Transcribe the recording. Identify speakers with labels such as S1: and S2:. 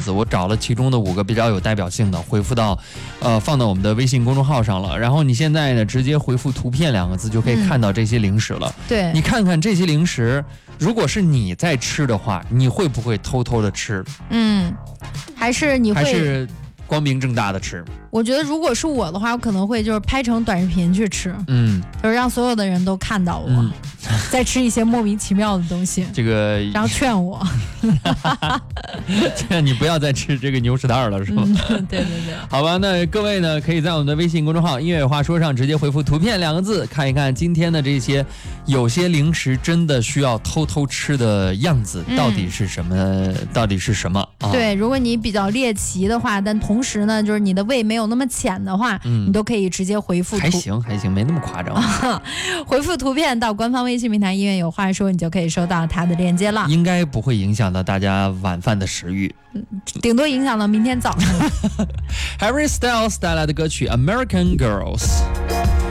S1: 子，我找了其中的5个比较有代表性的，回复到放到我们的微信公众号上了。然后你现在呢，直接回复图片2个字就可以看到这些零食了。
S2: 对，
S1: 你看看这些零食，如果是你在吃的话，你会不会偷偷的吃？
S2: 还是你会？
S1: 还是光明正大的吃？
S2: 我觉得如果是我的话，我可能会就是拍成短视频去吃，就是让所有的人都看到我在吃一些莫名其妙的东西，
S1: 这个
S2: 然后劝我
S1: 劝你不要再吃这个牛屎蛋了，是吧？
S2: 对。
S1: 好吧，那各位呢，可以在我们的微信公众号音乐话说上直接回复图片2个字，看一看今天的这些有些零食真的需要偷偷吃的样子到底是什么？
S2: 对，如果你比较猎奇的话，但同时呢，就是你的胃没有那么浅的话，你都可以直接回复
S1: 还行，没那么夸张。
S2: 回复图片到官方微信平台音乐有话说，你就可以收到它的链接了。
S1: 应该不会影响到大家晚饭的食欲，
S2: 顶多影响到明天早上。
S1: Harry Styles 带来的歌曲《American Girls》。